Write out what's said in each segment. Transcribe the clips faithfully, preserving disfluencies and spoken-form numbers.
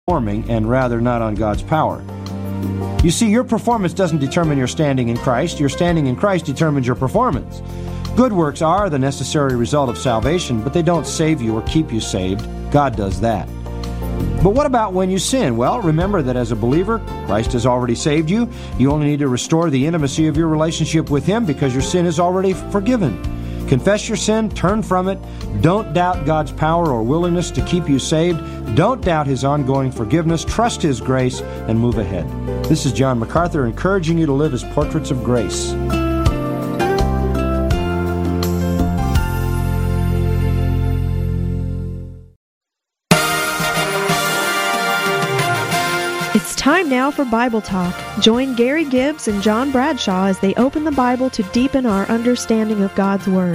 performing and rather not on God's power. You see, your performance doesn't determine your standing in Christ. Your standing in Christ determines your performance. Good works are the necessary result of salvation, but they don't save you or keep you saved. God does that. But what about when you sin? Well, remember that as a believer, Christ has already saved you. You only need to restore the intimacy of your relationship with Him because your sin is already forgiven. Confess your sin, turn from it. Don't doubt God's power or willingness to keep you saved. Don't doubt His ongoing forgiveness. Trust His grace and move ahead. This is John MacArthur encouraging you to live as portraits of grace. It's time now for Bible Talk. Join Gary Gibbs and John Bradshaw as they open the Bible to deepen our understanding of God's Word.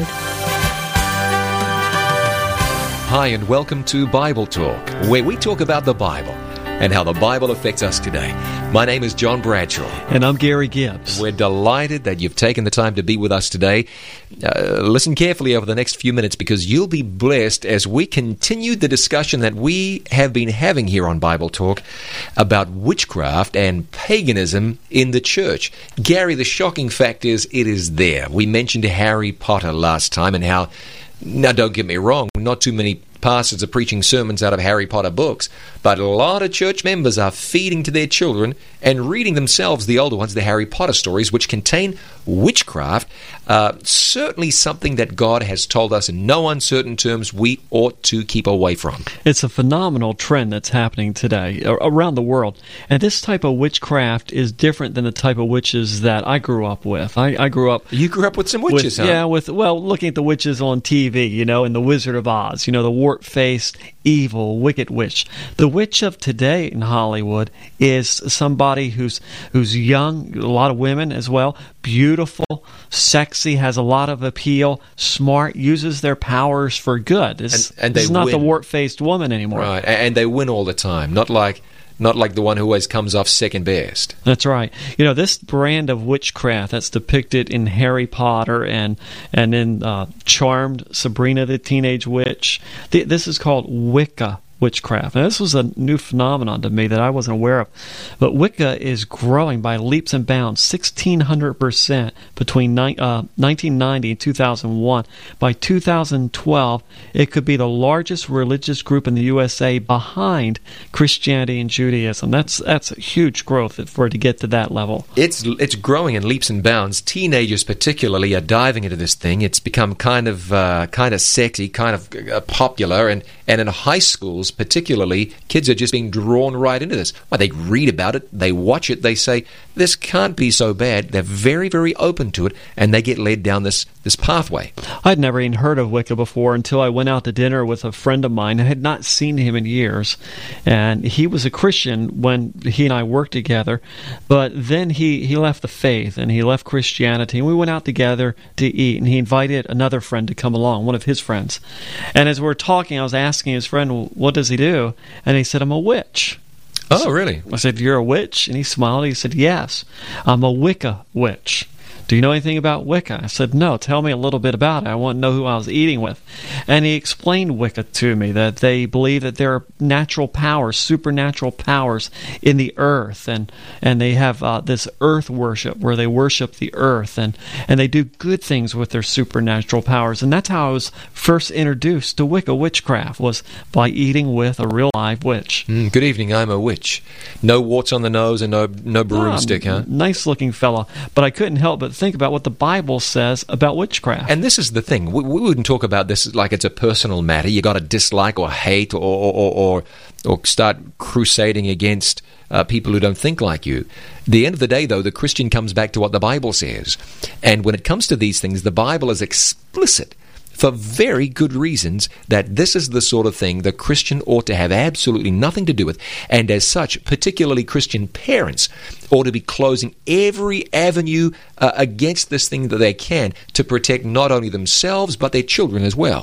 Hi, and welcome to Bible Talk, where we talk about the Bible and how the Bible affects us today. My name is John Bradshaw. And I'm Gary Gibbs. We're delighted that you've taken the time to be with us today. Uh, listen carefully over the next few minutes because you'll be blessed as we continue the discussion that we have been having here on Bible Talk about witchcraft and paganism in the church. Gary, the shocking fact is it is there. We mentioned Harry Potter last time and how, now don't get me wrong, not too many pastors are preaching sermons out of Harry Potter books, but a lot of church members are feeding to their children and reading themselves the older ones, the Harry Potter stories, which contain witchcraft. Uh, certainly something that God has told us in no uncertain terms we ought to keep away from. It's a phenomenal trend that's happening today around the world. And this type of witchcraft is different than the type of witches that I grew up with. I, I grew up... You grew up with some witches, with, huh? Yeah, with, well, looking at the witches on T V, you know, and the Wizard of Oz, you know, the wart-faced, evil, wicked witch. The witch of today in Hollywood is somebody who's who's young, a lot of women as well, beautiful, sexy, has a lot of appeal, smart, uses their powers for good. It's, and, and they it's not win. the wart-faced woman anymore. Right, and they win all the time, not like... Not like the one who always comes off second best. That's right. You know, this brand of witchcraft that's depicted in Harry Potter and and in uh, Charmed, Sabrina the Teenage Witch, th- this is called Wicca witchcraft. Now, this was a new phenomenon to me that I wasn't aware of. But Wicca is growing by leaps and bounds, sixteen hundred percent between ni- uh, nineteen ninety and two thousand one. By two thousand twelve, it could be the largest religious group in the U S A behind Christianity and Judaism. That's that's a huge growth for it to get to that level. It's it's growing in leaps and bounds. Teenagers particularly are diving into this thing. It's become kind of uh, kind of sexy, kind of uh, popular, and, and in high schools particularly, kids are just being drawn right into this. Well, they read about it, they watch it, they say, this can't be so bad. They're very, very open to it, and they get led down this, this pathway. I'd never even heard of Wicca before until I went out to dinner with a friend of mine. I had not seen him in years, and he was a Christian when he and I worked together, but then he, he left the faith, and he left Christianity, and we went out together to eat, and he invited another friend to come along, one of his friends. And as we were talking, I was asking his friend, what does he do? And he said, I'm a witch. Oh, really? I said, you're a witch? And he smiled. He said, yes, I'm a Wicca witch. Do you know anything about Wicca? I said, no, tell me a little bit about it. I want to know who I was eating with. And he explained Wicca to me, that they believe that there are natural powers, supernatural powers in the earth, and, and they have uh, this earth worship where they worship the earth, and, and they do good things with their supernatural powers. And that's how I was first introduced to Wicca witchcraft, was by eating with a real live witch. Mm, good evening, I'm a witch. No warts on the nose and no, no broomstick, ah, huh? Nice-looking fella. But I couldn't help but think about what the Bible says about witchcraft. And this is the thing. We, we wouldn't talk about this like it's a personal matter. You got to dislike or hate or or, or or start crusading against uh, people who don't think like you. At the end of the day, though, the Christian comes back to what the Bible says. And when it comes to these things, the Bible is explicit for very good reasons that this is the sort of thing the Christian ought to have absolutely nothing to do with. And as such, particularly Christian parents ought to be closing every avenue uh, against this thing that they can to protect not only themselves but their children as well.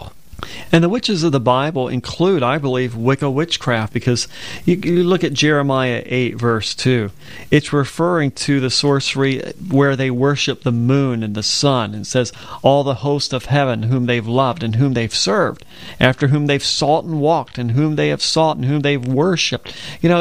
And the witches of the Bible include, I believe, Wicca witchcraft, because you, you look at Jeremiah eight, verse two. It's referring to the sorcery where they worship the moon and the sun, and says, all the host of heaven whom they've loved and whom they've served, after whom they've sought and walked, and whom they have sought and whom they've worshipped. You know,